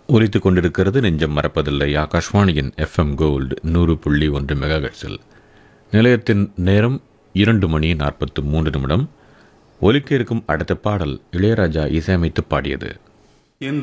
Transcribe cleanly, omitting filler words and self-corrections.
ஒலித்துக் கொண்டிருக்கிறது நெஞ்சம் மறப்பதில்லை. ஆகாஷ்வாணியின் FM கோல்டு 100.1 மெகாஹெர்ட்ஸில். நிலையத்தின் நேரம் 2 மணி 43 நிமிடம். ஒலிக்க இருக்கும் அடுத்த பாடல் இளையராஜா இசையமைத்து பாடியது.